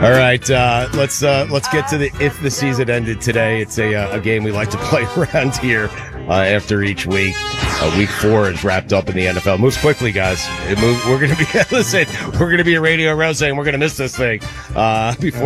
All right, let's get to if the season ended today. It's a game we like to play around here after each week. Week 4 is wrapped up in the NFL. Moves quickly, guys. We're going to be listen. We're going to be a radio row saying we're going to miss this thing before.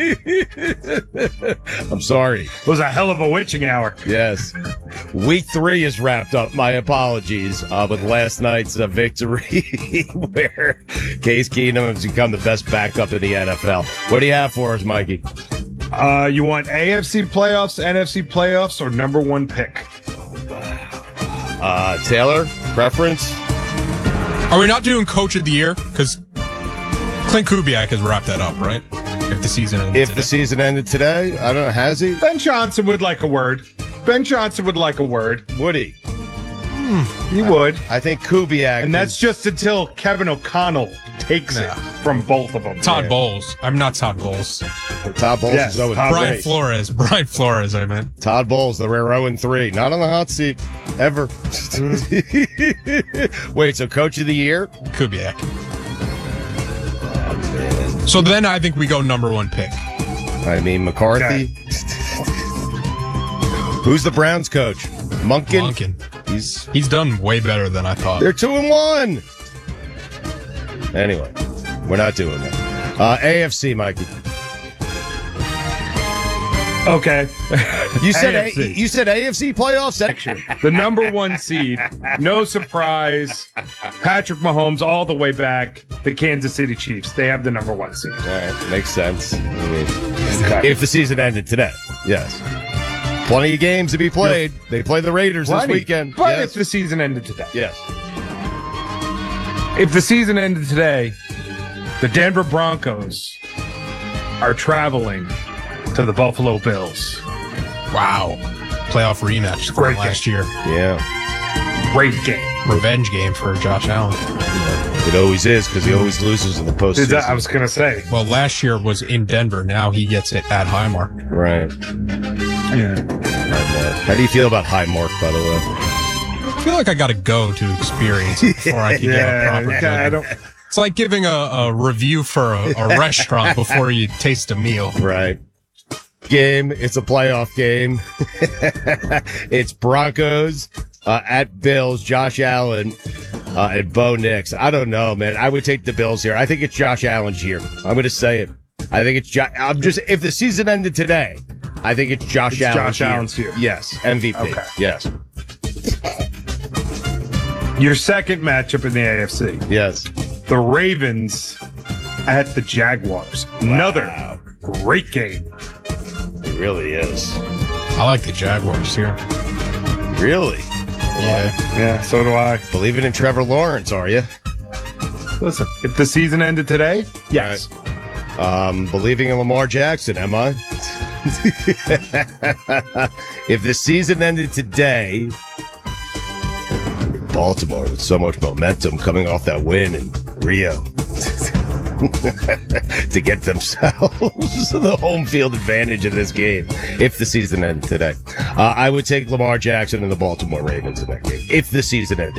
I'm sorry. It was a hell of a witching hour. Yes. Week 3 is wrapped up. My apologies with last night's victory where Case Keenum has become the best backup in the NFL. What do you have for us, Mikey? You want AFC playoffs, NFC playoffs, or number 1 pick? Taylor, preference? Are we not doing Coach of the Year? Because Clint Kubiak has wrapped that up, right? If the season ended today. I don't know. Has he? Ben Johnson would like a word. Would he? He would. I think Kubiak. And that's just until Kevin O'Connell takes it from both of them. Todd Bowles. I'm not Todd Bowles. Todd Bowles is 0-3. Brian Flores, I meant. Todd Bowles, the rare 0-3. Not on the hot seat ever. Wait, so Coach of the Year? Kubiak. So then I think we go number 1 pick. I mean, McCarthy. Okay. Who's the Browns coach? Monken. He's done way better than I thought. They're 2-1. Anyway, we're not doing that. AFC, Mikey. Okay. You said AFC. you said AFC playoffs. The number 1 seed. No surprise. Patrick Mahomes all the way back. The Kansas City Chiefs. They have the number 1 seed. All right, makes sense. I mean, if the season ended today, yes. Plenty of games to be played. They play the Raiders this weekend. But yes. if the season ended today. Yes. If the season ended today, the Denver Broncos are traveling to the Buffalo Bills. Wow. Playoff rematch from last year. Yeah. Great game. Revenge game for Josh Allen. It always is because he always loses in the postseason. I was going to say. Well, last year was in Denver. Now he gets it at Highmark. Right. Yeah. How do you feel about Highmark, by the way? I feel like I got to go to experience it before I can get a proper judgment. It's like giving a review for a restaurant before you taste a meal. Right. Game. It's a playoff game. It's Broncos at Bills. Josh Allen and Bo Nix. I don't know, man. I would take the Bills here. I think it's Josh Allen's year. I'm going to say it. I think it's if the season ended today, I think it's Josh Allen's year. Yes. MVP. Okay. Yes. Your second matchup in the AFC. Yes. The Ravens at the Jaguars. Another great game. It really is. I like the Jaguars here. Really? Yeah, so do I. Believing in Trevor Lawrence, are you? Listen, if the season ended today, yes. Believing in Lamar Jackson, am I? If the season ended today, Baltimore with so much momentum coming off that win in Rio to get themselves the home field advantage in this game. If the season ended today, I would take Lamar Jackson and the Baltimore Ravens in that game. If the season ended.